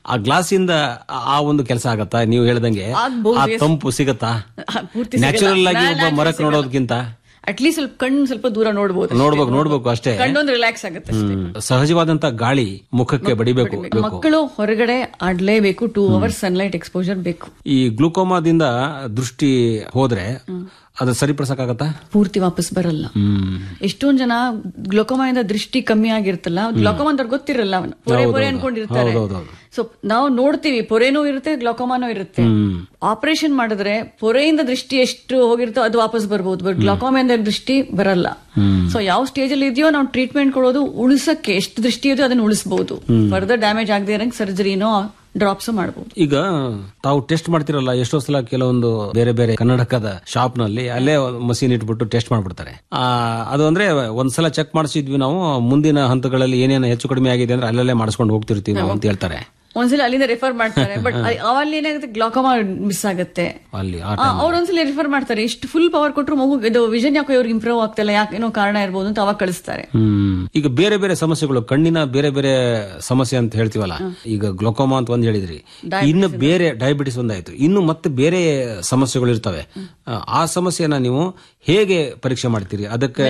ಆ ಗ್ಲಾಸ್ ಇಂದ ಆ ಒಂದು ಕೆಲಸ ಆಗತ್ತಾ ನೀವು ಹೇಳ್ದಂಗೆ ಆ ತಂಪು ಸಿಗತ್ತಾ ನ್ಯಾಚುರಲ್ ಆಗಿ ಒಬ್ಬ ಮರಕ್ಕೆ ನೋಡೋದಕ್ಕಿಂತ ಅಟ್ಲೀಸ್ಟ್ ಸ್ವಲ್ಪ ಕಣ್ಣು ಸ್ವಲ್ಪ ದೂರ ನೋಡ್ಬೇಕು ಅಷ್ಟೇ, ಕಣ್ಣೊಂದು ರಿಲ್ಯಾಕ್ಸ್ ಆಗುತ್ತೆ. ಸಹಜವಾದಂತ ಗಾಳಿ ಮುಖಕ್ಕೆ ಬಡಿಬೇಕು. ಮಕ್ಕಳು ಹೊರಗಡೆ ಆಡ್ಲೇಬೇಕು, 2 hours ಸನ್ಲೈಟ್ ಎಕ್ಸ್ಪೋಜರ್ ಬೇಕು. ಈ ಗ್ಲೂಕೋಮಾದಿಂದ ದೃಷ್ಟಿ ಹೋದ್ರೆ ಅದು ಸರಿಪಡಿಸಕ್ಕಾಗತ್ತಾ? ಪೂರ್ತಿ ವಾಪಸ್ ಬರಲ್ಲ. ಎಷ್ಟೊಂದ್ ಜನ ಗ್ಲೋಕೋಮಾದಿಂದ ದೃಷ್ಟಿ ಕಮ್ಮಿ ಆಗಿರ್ತಲ್ಲ, ಗ್ಲೋಕೋಮಾ ಅಂತ ಗೊತ್ತಿರಲ್ಲ, ಪೊರೆ ಅನ್ಕೊಂಡಿರ್ತಾರೆ. ಸೊ ನಾವು ನೋಡ್ತೀವಿ ಪೊರೆನೂ ಇರುತ್ತೆ ಗ್ಲೋಕೋಮಾನೂ ಇರುತ್ತೆ. ಆಪರೇಷನ್ ಮಾಡಿದ್ರೆ ಪೊರೆಯಿಂದ ದೃಷ್ಟಿ ಎಷ್ಟು ಹೋಗಿರ್ತೋ ಅದು ವಾಪಸ್ ಬರ್ಬೋದು, ಬಟ್ ಗ್ಲೋಕೋಮಾದಿಂದ ದೃಷ್ಟಿ ಬರಲ್ಲ. ಸೊ ಯಾವ ಸ್ಟೇಜ್ ಅಲ್ಲಿ ಇದೆಯೋ ನಾವು ಟ್ರೀಟ್ಮೆಂಟ್ ಕೊಡೋದು ಉಳಿಸಕ್ಕೆ, ಎಷ್ಟು ದೃಷ್ಟಿ ಇದೆಯೋ ಅದನ್ನ ಉಳಿಸಬಹುದು. ಫರ್ದರ್ ಡ್ಯಾಮೇಜ್ ಆಗದೆ ಇರಂಗ್ ಸರ್ಜರಿನೋ ಡ್ರಾಪ್ಸ್ ಮಾಡಬಹುದು. ಈಗ ತಾವು ಟೆಸ್ಟ್ ಮಾಡ್ತಿರಲ್ಲ, ಎಷ್ಟೋ ಸಲ ಕೆಲವೊಂದು ಬೇರೆ ಬೇರೆ ಕನ್ನಡಕದ ಶಾಪ್ ನಲ್ಲಿ ಅಲ್ಲೇ ಮಷೀನ್ ಇಟ್ಬಿಟ್ಟು ಟೆಸ್ಟ್ ಮಾಡ್ಬಿಡ್ತಾರೆ. ಅದು ಅಂದ್ರೆ ಒಂದ್ಸಲ ಚೆಕ್ ಮಾಡಿಸಿದ್ವಿ ನಾವು, ಮುಂದಿನ ಹಂತಗಳಲ್ಲಿ ಏನೇನು ಹೆಚ್ಚು ಕಡಿಮೆ ಆಗಿದೆ ಅಂದ್ರೆ ಅಲ್ಲೇ ಮಾಡಿಸ್ಕೊಂಡು ಹೋಗ್ತಿರ್ತೀವಿ ನಾವು ಅಂತ ಹೇಳ್ತಾರೆ. ಒಂದ್ಸಲ ಅಲ್ಲಿಂದ ರೆಫರ್ ಮಾಡ್ತಾರೆ, ಬಟ್ ಅವಲ್ಲಿ ಏನಾಗುತ್ತೆ ಗ್ಲೋಕೋಮಾ ಮಿಸ್ ಆಗುತ್ತೆ. ಅವ್ರು ಒಂದ್ಸಲ ರೆಫರ್ ಮಾಡ್ತಾರೆ, ಎಷ್ಟು ಫುಲ್ ಪವರ್ ಕೊಟ್ಟರು ಮಗು ಇದು ವಿಷನ್ ಯಾಕೋ ಇವ್ರಿಗೆ ಇಂಪ್ರೂವ್ ಆಗ್ತಿಲ್ಲ, ಯಾಕೇನೋ ಕಾರಣ ಇರ್ಬೋದು ಅಂತ ಅವಾಗ ಕಳಿಸ್ತಾರೆ. ಈಗ ಬೇರೆ ಬೇರೆ ಸಮಸ್ಯೆಗಳು, ಕಣ್ಣಿನ ಬೇರೆ ಬೇರೆ ಸಮಸ್ಯೆ ಅಂತ ಹೇಳ್ತೀವಲ್ಲ, ಈಗ ಗ್ಲೋಕೋಮಾ ಅಂತ ಒಂದ್ ಹೇಳಿದ್ರಿ, ಇನ್ನು ಬೇರೆ ಡಯಾಬಿಟಿಸ್ ಒಂದಾಯ್ತು, ಇನ್ನು ಮತ್ತೆ ಬೇರೆ ಸಮಸ್ಯೆಗಳು ಇರ್ತವೆ. ಆ ಸಮಸ್ಯೆನ ನೀವು ಹೇಗೆ ಪರೀಕ್ಷೆ ಮಾಡ್ತೀರಿ? ಅದಕ್ಕೆ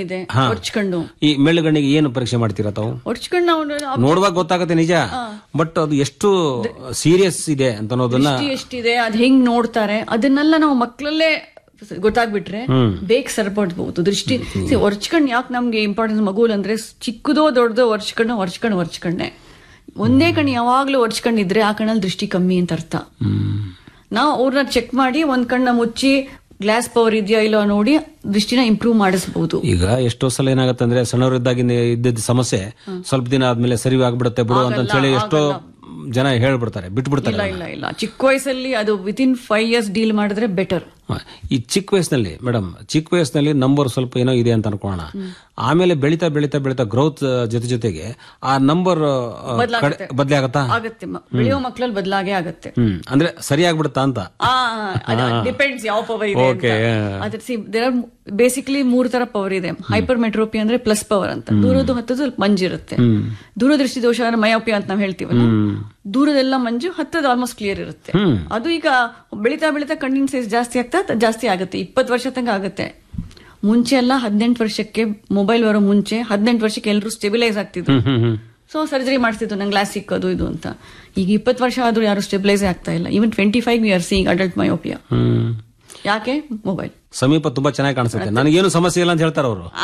ಈ ಮೆಳ್ಳುಗಣ್ಣಿಗೆ ಏನು ಪರೀಕ್ಷೆ ಮಾಡ್ತೀರಾ ತಾವು? ನೋಡುವಾಗ ಗೊತ್ತಾಗತ್ತೆ ನಿಜ, ಬಟ್ ಅದು ಎಷ್ಟು ಸೀರಿಯಸ್ ಇದೆ ಅಂತ ಅನ್ನೋದನ್ನ, ಎಷ್ಟಿದೆ ಅದ್ ಹೆಂಗ್ ನೋಡ್ತಾರೆ ಅದನ್ನೆಲ್ಲ ನಾವು ಮಕ್ಕಳಲ್ಲೇ ಗೊತ್ತಾಗ್ಬಿಟ್ರೆ ಬೇಗ ಸರಿಪಡಿಸಬಹುದು. ದೃಷ್ಟಿ ಒರ್ಚ್ಕಂಡ್ ಯಾಕೆ ನಮ್ಗೆ ಇಂಪಾರ್ಟೆನ್ಸ್ ಮಗುಲ್ ಅಂದ್ರೆ, ಚಿಕ್ಕದೋ ದೊಡ್ಡದೋ ಒರ್ಚ್ಕಂಡೆ ಒಂದೇ ಕಣ್ಣು ಯಾವಾಗ್ಲೂ ಒರ್ಚ್ಕೊಂಡಿದ್ರೆ ಆ ಕಣ್ಣಲ್ಲಿ ದೃಷ್ಟಿ ಕಮ್ಮಿ ಅಂತ ಅರ್ಥ. ನಾವು ಅವ್ರನ್ನ ಚೆಕ್ ಮಾಡಿ ಒಂದ್ ಕಣ್ಣ ಮುಚ್ಚಿ ಗ್ಲಾಸ್ ಪವರ್ ಇದೆಯಾ ಇಲ್ಲೋ ನೋಡಿ ದೃಷ್ಟಿನ ಇಂಪ್ರೂವ್ ಮಾಡಿಸಬಹುದು. ಈಗ ಎಷ್ಟೋ ಸಲ ಏನಾಗುತ್ತೆ ಅಂದ್ರೆ, ಸಣ್ಣವರಿದ್ದಾಗಿ ಇದ್ದಿದ್ದ ಸಮಸ್ಯೆ ಸ್ವಲ್ಪ ದಿನ ಆದ್ಮೇಲೆ ಸರಿ ಆಗ್ಬಿಡುತ್ತೆ ಬಿಡು ಅಂತ ಹೇಳಿ ಎಷ್ಟೋ ಜನ ಹೇಳ್ಬಿಡ್ತಾರೆ, ಬಿಟ್ಬಿಡ್ತಾರೆ. ಇಲ್ಲ, ಚಿಕ್ಕ ವಯಸ್ಸಲ್ಲಿ ಅದು ವಿತಿನ್ 5 years ಡೀಲ್ ಮಾಡಿದ್ರೆ ಬೆಟರ್. ಈ ಚಿಕ್ಕ ವಯಸ್ಸಿನಲ್ಲಿ ಮೇಡಮ್, ಚಿಕ್ಕ ವಯಸ್ಸಿನಲ್ಲಿ ನಂಬರ್ ಸ್ವಲ್ಪ ಏನೋ ಇದೆ ಅಂತ ಅನ್ಕೋಣ, ಆಮೇಲೆ ಬೆಳಿತಾ ಬೆಳಿತಾ ಬೆಳಿತಾ ಗ್ರೋತ್ ಜೊತೆಗೆ ಆ ನಂಬರ್ ಬದಲೇ ಆಗತ್ತಾ? ಆಗುತ್ತೆ, ಬೆಳೆಯೋ ಮಕ್ಕಳಲ್ಲಿ ಬದಲಾಗೇ ಆಗುತ್ತೆ. ಅಂದ್ರೆ ಸರಿ ಆಗ್ಬಿಡುತ್ತಾ ಅಂತ? ಡಿಪೆಂಡ್ಸ್ ಯಾವ ಪವರ್ ಇದೆ. ಬೇಸಿಕಲಿ 3 ತರ ಪವರ್ ಇದೆ. ಹೈಪರ್ ಮೆಟ್ರೋಪಿ ಅಂದ್ರೆ ಪ್ಲಸ್ ಪವರ್ ಅಂತ, ದೂರದ್ದು ಹತ್ತದು ಸ್ವಲ್ಪ ಮಂಜಿರುತ್ತೆ. ದೂರದೃಷ್ಟಿ ದೋಷ ಅಂದ್ರೆ ಮಯೋಪಿ ಅಂತ ನಾವ್ ಹೇಳ್ತೀವಲ್ಲ, ದೂರದೆಲ್ಲ ಮಂಜು, ಹತ್ತದ ಆಲ್ಮೋಸ್ಟ್ ಕ್ಲಿಯರ್ ಇರುತ್ತೆ. ಅದು ಈಗ ಬೆಳಿತಾ ಬೆಳಿತಾ ಕಣ್ಣಿನ ಸೈಜ್ ಜಾಸ್ತಿ ಆಗುತ್ತೆ. 20 ವರ್ಷ ತನಕ ಆಗುತ್ತೆ. ಮುಂಚೆ ಎಲ್ಲ 18 ವರ್ಷಕ್ಕೆ ಮೊಬೈಲ್ ಬರೋ ಮುಂಚೆ 18 ವರ್ಷಕ್ಕೆ ಎಲ್ಲರೂ ಸ್ಟೆಬಿಲೈಸ್ ಆಗ್ತಿದ್ರು. ಸೊ ಸರ್ಜರಿ ಮಾಡ್ತಿದ್ರು, ನಂಗೆ ಗ್ಲಾಸ್ ಸಿಕ್ಕೋದು ಇದು ಅಂತ. ಈಗ 20 ವರ್ಷ ಆದ್ರೂ ಯಾರು ಸ್ಟೆಬಿಲೈಸ್ ಆಗ್ತಾ ಇಲ್ಲ. Even 25 years seeing adult myopia. ಯಾಕೆ? ಮೊಬೈಲ್ ಸಮೀಪ ತುಂಬಾ ಚೆನ್ನಾಗಿ ಕಾಣಿಸುತ್ತೆ, ನನಗೇನು ಸಮಸ್ಯೆ ಇಲ್ಲ ಅಂತ ಹೇಳ್ತಾರೆ ಅವರು.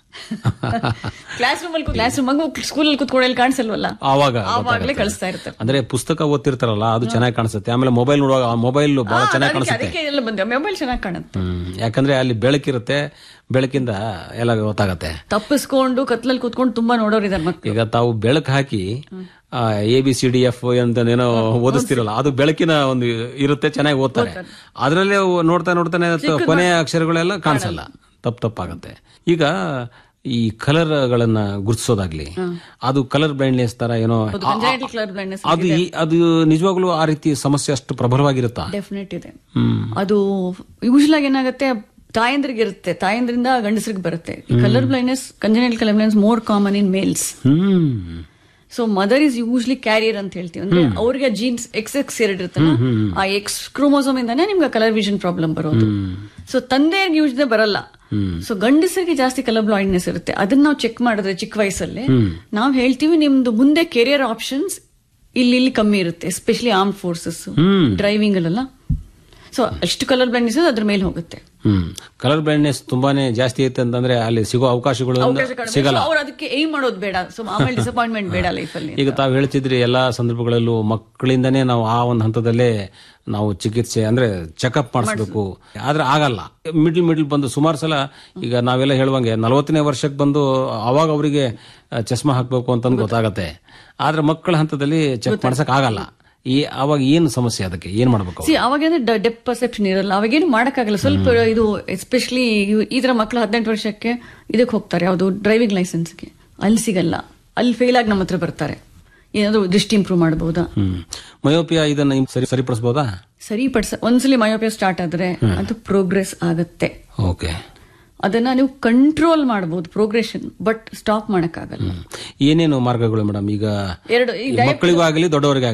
ಕ್ಲಾಸ್ ರೂಮ್ ಸ್ಕೂಲಲ್ಲಿ ಕುತ್ಕೊಳ್ಳಿ ಕಾಣಿಸಲ್ವಲ್ಲ, ಆವಾಗಲೇ ಕಳಿಸ್ತಾ ಇರ್ತಾರೆ. ಅಂದ್ರೆ ಪುಸ್ತಕ ಓದ್ತಿರ್ತಾರಲ್ಲ ಅದು ಚೆನ್ನಾಗಿ ಕಾಣಿಸುತ್ತೆ, ಆಮೇಲೆ ಮೊಬೈಲ್ ನೋಡುವಾಗ ಮೊಬೈಲ್ ಬಹಳ ಚೆನ್ನಾಗಿ ಕಾಣಿಸುತ್ತೆ. ಮೊಬೈಲ್ ಚೆನ್ನಾಗಿ ಕಾಣುತ್ತೆ, ಯಾಕಂದ್ರೆ ಅಲ್ಲಿ ಬೆಳಕಿರುತ್ತೆ, ಬೆಳಕಿಂದ ಎಲ್ಲ ಗೊತ್ತಾಗತ್ತೆ. ತಪ್ಪಿಸ್ಕೊಂಡು ಕತ್ಲಲ್ಲಿ ಕುತ್ಕೊಂಡು ತುಂಬಾ ನೋಡೋರಿದ್ದಾರೆ ಮಕ್ಕಳು. ಈಗ ತಾವು ಬೆಳಕು ಹಾಕಿ ABCDF ಅಂತ ಏನೋ ಓದಿಸ್ತಿರಲ್ಲ, ಅದು ಬೆಳಕಿನ ಒಂದು ಇರುತ್ತೆ, ಚೆನ್ನಾಗಿ ಓದ್ತಾರೆ. ಅದ್ರಲ್ಲೇ ನೋಡ್ತಾನೆ ಕೊನೆಯ ಅಕ್ಷರಗಳೆಲ್ಲ ಕಾಣಿಸಲ್ಲ, ತಪ್ಪಾಗತ್ತೆ. ಈಗ ಈ ಕಲರ್ ಗಳನ್ನ ಗುರುತಿಸೋದಾಗ್ಲಿ, ಅದು ಕಲರ್ ಬ್ಲೈಂಡ್ನೆಸ್ ತರ ಏನೋ, ಅದು ನಿಜವಾಗ್ಲೂ ಆ ರೀತಿ ಸಮಸ್ಯೆ ಅಷ್ಟು ಪ್ರಬಲವಾಗಿರುತ್ತಾ? ಡೆಫಿನೆಟ್ ಇದೆ. ಅದು ಯೂಶಲ್ ಆಗಿ ಏನಾಗುತ್ತೆ, ತಾಯಂದ್ರಿಗೆ ಇರುತ್ತೆ, ತಾಯಂದ್ರಿಂದ ಗಂಡಸರಿಗೆ ಬರುತ್ತೆ. Colour blindness, congenital colour blindness more common in males. So mother is usually carrier ಅಂತ ಹೇಳ್ತೀವಿ. ಅಂದ್ರೆ ಅವ್ರಿಗೆ ಜೀನ್ಸ್ XX ಇರುತ್ತಲ್ಲ, ಆ X ಕ್ರೋಮೋಸೋಮ್ ಇಂದಾನೆ ನಿಮ್ಗೆ ಕಲರ್ ವಿಷನ್ ಪ್ರಾಬ್ಲಮ್ ಬರೋದು. ಸೊ ತಂದೆಯರಿಗೆ ಯೂಸ್ಲಿ ಬರಲ್ಲ. ಸೊ ಗಂಡಸರಿಗೆ ಜಾಸ್ತಿ ಕಲರ್ ಬ್ಲೈಂಡ್ನೆಸ್ ಇರುತ್ತೆ. ಅದನ್ನ ನಾವು ಚೆಕ್ ಮಾಡಿದ್ರೆ ಚಿಕ್ಕ ವಯಸ್ಸಲ್ಲಿ ನಾವು ಹೇಳ್ತೀವಿ, ನಿಮ್ದು ಮುಂದೆ ಕೆರಿಯರ್ ಆಪ್ಷನ್ಸ್ ಇಲ್ಲಿ ಕಮ್ಮಿ ಇರುತ್ತೆ, ಎಸ್ಪೆಷಲಿ ಆರ್ಮ್ಡ್ ಫೋರ್ಸಸ್, ಡ್ರೈವಿಂಗ್ ಅಲ್ಲ. ಸೊ ಅಷ್ಟು ಕಲರ್ ಬ್ಲೈಂಡ್ನೆಸ್ ಅದ್ರ ಮೇಲೆ ಹೋಗುತ್ತೆ. ಕಲರ್ ಬ್ಲೈಂಡ್ನೆಸ್ ತುಂಬಾನೇ ಜಾಸ್ತಿ ಐತೆ ಅಂತಂದ್ರೆ ಅಲ್ಲಿ ಸಿಗೋ ಅವಕಾಶಗಳು ಸಿಗಲ್ಲ. ಅವ್ರು ಅದಕ್ಕೆ ಏಮ್ ಮಾಡೋದು ಬೇಡ, ಸೊ ಆಮೇಲೆ ಡಿಸಪಾಯಿಂಟ್ಮೆಂಟ್ ಬೇಡ ಲೈಫಲ್ಲಿ. ಈಗ ತಾವು ಹೇಳ್ತಿದ್ರಿ ಎಲ್ಲಾ ಸಂದರ್ಭಗಳಲ್ಲೂ ಮಕ್ಕಳಿಂದಾನೇ ನಾವು ಆ ಒಂದು ಹಂತದಲ್ಲೇ ನಾವು ಚಿಕಿತ್ಸೆ ಅಂದ್ರೆ ಚೆಕಪ್ ಮಾಡಿಸ್ಬೇಕು, ಆದ್ರೆ ಆಗಲ್ಲ. ಮಿಡ್ಲ್ ಬಂದು ಸುಮಾರು ಸಲ ಈಗ ನಾವೆಲ್ಲ ಹೇಳುವಂಗೆ 40ನೇ ವರ್ಷಕ್ಕೆ ಬಂದು ಅವಾಗ ಅವರಿಗೆ ಚಸ್ಮಾ ಹಾಕ್ಬೇಕು ಅಂತಂದು ಗೊತ್ತಾಗತ್ತೆ, ಆದ್ರೆ ಮಕ್ಕಳ ಹಂತದಲ್ಲಿ ಚೆಕ್ ಮಾಡ್ಸಕ್ ಆಗಲ್ಲ. ಅವಾಗ ಏನು ಸಮಸ್ಯೆ, ಅದಕ್ಕೆ ಏನ್ ಮಾಡ್ಬೇಕು? ಅವಾಗ ಡೆಪ್ ಪರ್ಸೆಪ್ಷನ್ ಇರಲ್ಲ, ಅವಾಗೇನು ಮಾಡಕ್ಕಾಗಲ್ಲ. ಸ್ವಲ್ಪ ಇದು ಎಸ್ಪೆಷಲಿ ಈ ತರ ಮಕ್ಕಳು 18 ವರ್ಷಕ್ಕೆ ಇದಕ್ಕೆ ಹೋಗ್ತಾರೆ, ಯಾವ್ದು ಡ್ರೈವಿಂಗ್ ಲೈಸೆನ್ಸ್ಗೆ, ಅಲ್ಲಿ ಸಿಗಲ್ಲ, ಅಲ್ಲಿ ಫೇಲ್ ಆಗಿ ನಮ್ಮ ಹತ್ರ ಬರ್ತಾರೆ. ಏನಾದ್ರು ದೃಷ್ಟಿ ಇಂಪ್ರೂವ್ ಮಾಡಬಹುದಾ? ಮಯೋಪಿಯಾ ಇದನ್ನ ಸರಿಪಡಿಸಬಹುದಾ? ಒಂದ್ಸಲಿ ಮಯೋಪಿಯಾ ಸ್ಟಾರ್ಟ್ ಆದ್ರೆ ಅದು ಪ್ರೋಗ್ರೆಸ್ ಆಗತ್ತೆ. ಓಕೆ, ಅದನ್ನ ನೀವು ಕಂಟ್ರೋಲ್ ಮಾಡಬಹುದು, ಪ್ರೋಗ್ರೆಷನ್, ಬಟ್ ಸ್ಟಾಪ್ ಮಾಡಕ್ಕಾಗಲ್ಲ. ಏನೇನು ಮಾರ್ಗಗಳು ಮೇಡಮ್ ಈಗ ಮಕ್ಕಳಿಗೂ ಆಗಲಿ ದೊಡ್ಡವರಿಗೆ